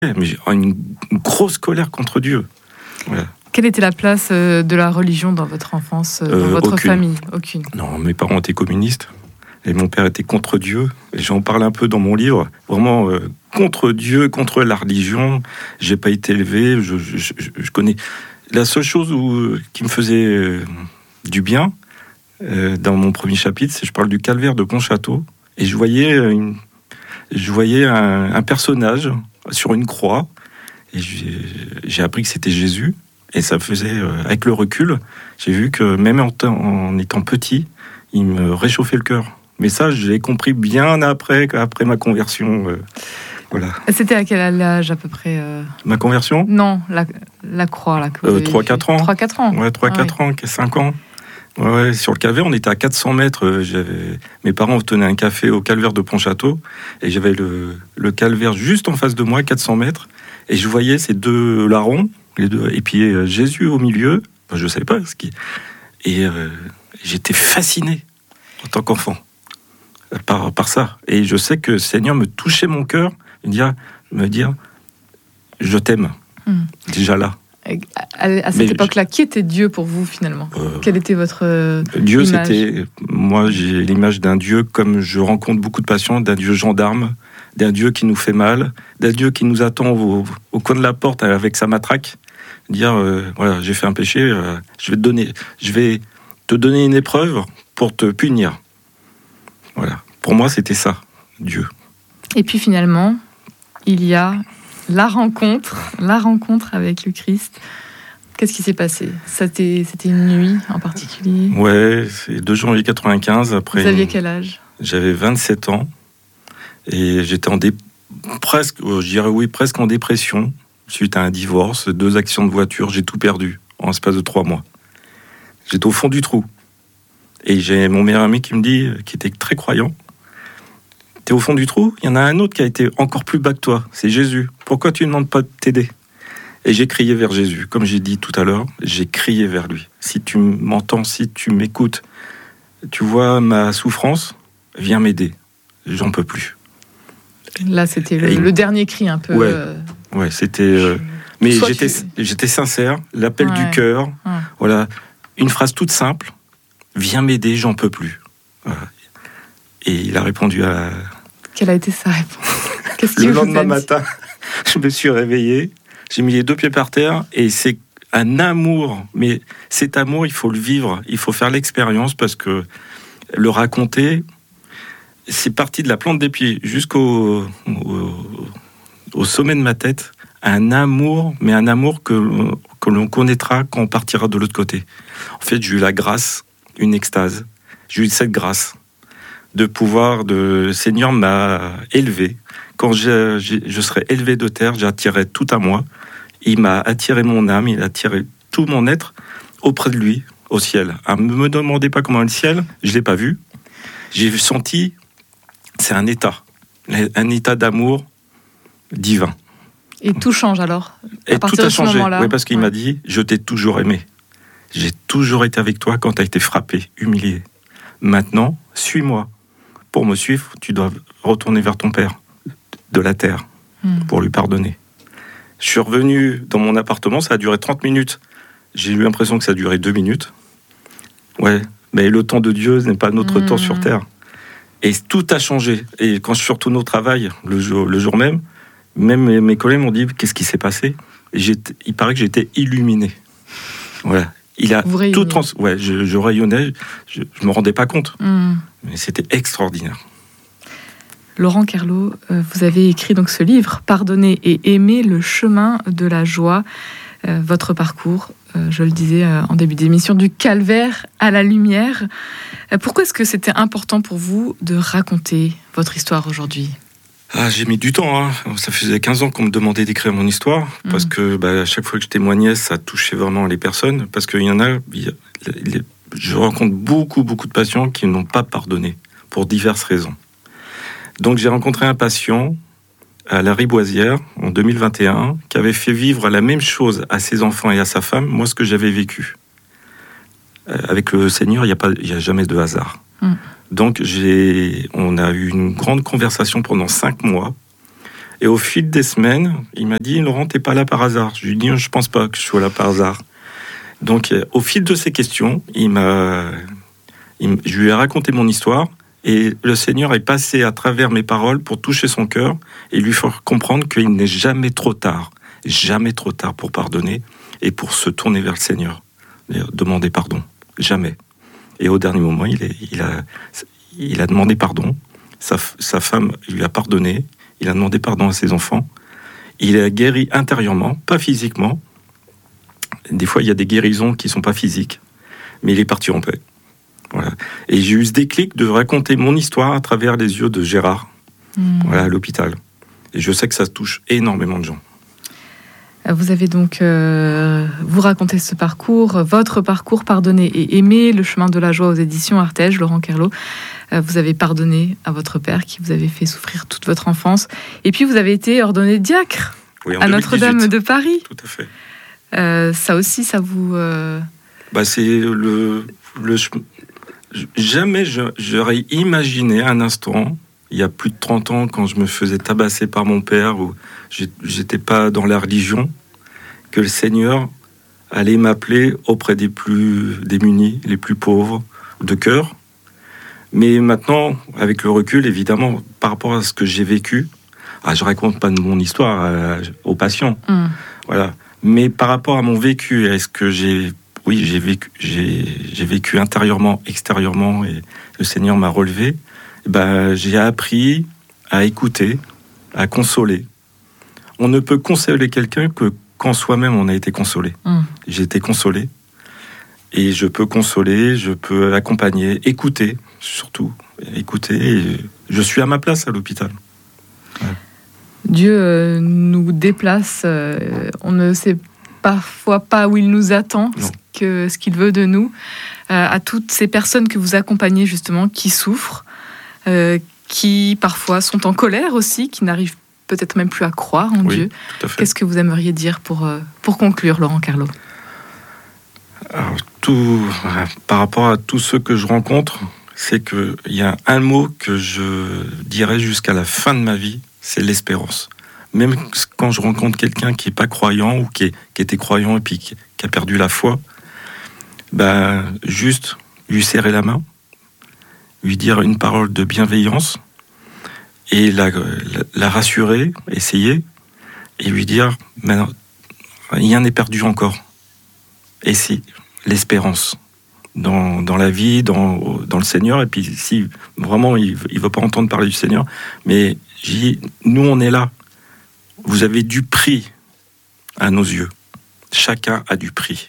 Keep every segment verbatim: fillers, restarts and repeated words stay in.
mais j'ai une, une grosse colère contre Dieu. Voilà. Quelle était la place euh, de la religion dans votre enfance, euh, dans euh, votre aucune. famille? Aucune. Non, mes parents étaient communistes et mon père était contre Dieu. Et j'en parle un peu dans mon livre. Vraiment euh, contre Dieu, contre la religion. J'ai pas été élevé. Je, je, je, je connais. La seule chose où, qui me faisait euh, du bien euh, dans mon premier chapitre, c'est que je parle du calvaire de Pontchâteau et je voyais une, je voyais un, un personnage sur une croix et j'ai, j'ai appris que c'était Jésus. Et ça faisait, euh, avec le recul, j'ai vu que même en, t- en étant petit, il me réchauffait le cœur. Mais ça, je l'ai compris bien après, après ma conversion. Euh, voilà. C'était à quel âge à peu près euh... Ma conversion ? Non, la, la croix. Là, que euh, trois quatre ans. trois quatre ans. Ouais, trois quatre ah, ans, oui. cinq ans. Ouais, ouais, sur le calvaire, on était à quatre cents mètres. J'avais... Mes parents tenaient un café au calvaire de Pontchâteau. Et j'avais le, le calvaire juste en face de moi, quatre cents mètres. Et je voyais ces deux larrons. Les deux, et puis euh, Jésus au milieu, je ne savais pas ce qui. Et euh, j'étais fasciné en tant qu'enfant par, par ça. Et je sais que le Seigneur me touchait mon cœur, me dire, me dire je t'aime, mmh. déjà là. À, à cette Mais époque-là, qui était Dieu pour vous finalement ? euh, Quelle était votre euh, Dieu, image ? C'était. Moi, j'ai l'image d'un Dieu comme je rencontre beaucoup de patients, d'un Dieu gendarme, d'un Dieu qui nous fait mal, d'un Dieu qui nous attend au, au coin de la porte avec sa matraque, dire euh, voilà, j'ai fait un péché, euh, je vais te donner, je vais te donner une épreuve pour te punir. Voilà. Pour moi, c'était ça, Dieu. Et puis finalement, il y a la rencontre, la rencontre avec le Christ. Qu'est-ce qui s'est passé ? C'était, c'était une nuit en particulier ? Ouais, c'est deux janvier quatre-vingt-quinze. Après, vous aviez quel âge ? J'avais vingt-sept ans. Et j'étais en dé... presque, je dirais oui, presque en dépression, suite à un divorce, deux accidents de voiture, j'ai tout perdu en l'espace de trois mois. J'étais au fond du trou. Et j'ai mon meilleur ami qui me dit, qui était très croyant, t'es au fond du trou, il y en a un autre qui a été encore plus bas que toi, c'est Jésus. Pourquoi tu ne demandes pas de t'aider ? Et j'ai crié vers Jésus, comme j'ai dit tout à l'heure, j'ai crié vers lui. Si tu m'entends, si tu m'écoutes, tu vois ma souffrance, viens m'aider, j'en peux plus. Là, c'était le, le dernier cri un peu. Ouais, euh... ouais c'était. Euh... Mais j'étais, tu... j'étais sincère. L'appel ouais. du cœur. Ouais. Voilà, une phrase toute simple. Viens m'aider, j'en peux plus. Voilà. Et il a répondu à. Quelle a été sa réponse ? Qu'est-ce Le lendemain matin, je me suis réveillé. J'ai mis les deux pieds par terre et c'est un amour. Mais cet amour, il faut le vivre. Il faut faire l'expérience parce que le raconter. C'est parti de la plante des pieds jusqu'au au, au sommet de ma tête, un amour, mais un amour que, que l'on connaîtra quand on partira de l'autre côté. En fait, j'ai eu la grâce, une extase. J'ai eu cette grâce de pouvoir, de, le Seigneur m'a élevé. Quand je, je, je serai élevé de terre, j'attirerai tout à moi. Il m'a attiré mon âme, il a attiré tout mon être auprès de lui, au ciel. Ne me demandez pas comment est le ciel, je ne l'ai pas vu. J'ai senti... C'est un état, un état d'amour divin. Et tout change alors à Et tout a changé, oui, parce qu'il ouais. m'a dit, je t'ai toujours aimé. J'ai toujours été avec toi quand tu as été frappé, humilié. Maintenant, suis-moi. Pour me suivre, tu dois retourner vers ton Père de la terre mm. pour lui pardonner. Je suis revenu dans mon appartement, ça a duré trente minutes. J'ai eu l'impression que ça a duré deux minutes. Ouais, mais le temps de Dieu n'est pas notre mm. temps sur terre. Et tout a changé. Et quand je suis retourné au travail, le jour, le jour même, même mes, mes collègues m'ont dit « Qu'est-ce qui s'est passé ?» Et il paraît que j'étais illuminé. Voilà. Il a Vous tout trans... Ouais, je, je rayonnais, je ne me rendais pas compte. Mm. Mais c'était extraordinaire. Laurent Kerlot, vous avez écrit donc ce livre « Pardonner et aimer, le chemin de la joie ». Euh, votre parcours, euh, je le disais euh, en début d'émission, du calvaire à la lumière. Euh, pourquoi est-ce que c'était important pour vous de raconter votre histoire aujourd'hui ? Ah, j'ai mis du temps. Hein. Ça faisait quinze ans qu'on me demandait d'écrire mon histoire, mmh. parce que bah, à chaque fois que je témoignais, ça touchait vraiment les personnes. Parce qu'il y en a, il y a les, je rencontre beaucoup, beaucoup de patients qui n'ont pas pardonné, pour diverses raisons. Donc j'ai rencontré un patient à la Riboisière, en deux mille vingt et un, qui avait fait vivre la même chose à ses enfants et à sa femme, moi, ce que j'avais vécu. Euh, avec le Seigneur, il n'y a, pas, il n'y a jamais de hasard. Mm. Donc, j'ai, on a eu une grande conversation pendant cinq mois, Et au fil des semaines, il m'a dit, Laurent, t'es pas là par hasard. Je lui ai dit, je pense pas que je sois là par hasard. Donc, au fil de ces questions, il m'a, il, je lui ai raconté mon histoire. Et le Seigneur est passé à travers mes paroles pour toucher son cœur et lui faire comprendre qu'il n'est jamais trop tard, jamais trop tard pour pardonner et pour se tourner vers le Seigneur, demander pardon, jamais. Et au dernier moment, il, est, il, a, il a demandé pardon, sa, sa femme lui a pardonné, il a demandé pardon à ses enfants, il a guéri intérieurement, pas physiquement. Des fois, il y a des guérisons qui ne sont pas physiques, mais il est parti en paix. Voilà. Et j'ai eu ce déclic de raconter mon histoire à travers les yeux de Gérard, mmh. voilà, à l'hôpital. Et je sais que ça touche énormément de gens. Vous avez donc, euh, vous racontez ce parcours, votre parcours, Pardonner et aimer, le chemin de la joie aux éditions Artege, Laurent Kerlot. Euh, vous avez pardonné à votre père qui vous avait fait souffrir toute votre enfance. Et puis vous avez été ordonné diacre oui, à Notre-Dame de Paris. Tout à fait. Euh, ça aussi, ça vous... Euh... Bah, c'est le... le Jamais j'aurais imaginé un instant, il y a plus de trente ans, quand je me faisais tabasser par mon père, où j'étais pas dans la religion, que le Seigneur allait m'appeler auprès des plus démunis, les plus pauvres de cœur. Mais maintenant, avec le recul, évidemment, par rapport à ce que j'ai vécu, ah, je raconte pas mon histoire euh, aux patients, mmh. voilà. Mais par rapport à mon vécu, est-ce que j'ai Oui, j'ai vécu, j'ai, j'ai vécu intérieurement, extérieurement, et le Seigneur m'a relevé. Et ben, j'ai appris à écouter, à consoler. On ne peut consoler quelqu'un que quand soi-même on a été consolé. Mmh. J'ai été consolé, et je peux consoler, je peux accompagner, écouter, surtout, écouter. Et je suis à ma place à l'hôpital. Ouais. Dieu euh, nous déplace, euh, on ne sait parfois pas où il nous attend. Non. Que ce qu'il veut de nous, euh, à toutes ces personnes que vous accompagnez justement, qui souffrent, euh, qui parfois sont en colère aussi, qui n'arrivent peut-être même plus à croire en oui, Dieu. Tout à fait. Qu'est-ce que vous aimeriez dire pour, euh, pour conclure, Laurent Kerlot ? Alors, tout, par rapport à tous ceux que je rencontre, c'est qu'il y a un mot que je dirais jusqu'à la fin de ma vie, c'est l'espérance. Même quand je rencontre quelqu'un qui n'est pas croyant ou qui, est, qui était croyant et puis qui, qui a perdu la foi, ben, juste lui serrer la main, lui dire une parole de bienveillance et la, la, la rassurer, essayer, et lui dire ben, rien n'est perdu encore. Et c'est l'espérance dans, dans la vie, dans, dans le Seigneur. Et puis si vraiment il ne veut pas entendre parler du Seigneur, mais j'ai dit, nous on est là. Vous avez du prix à nos yeux. Chacun a du prix.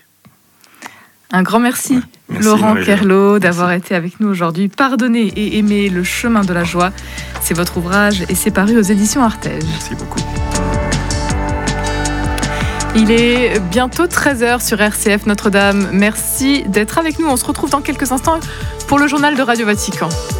Un grand merci, ouais, merci Laurent Kerlot, d'avoir merci. été avec nous aujourd'hui. Pardonner et aimer, le chemin de la joie. C'est votre ouvrage et c'est paru aux éditions Artege. Merci beaucoup. Il est bientôt treize heures sur R C F Notre-Dame. Merci d'être avec nous. On se retrouve dans quelques instants pour le journal de Radio Vatican.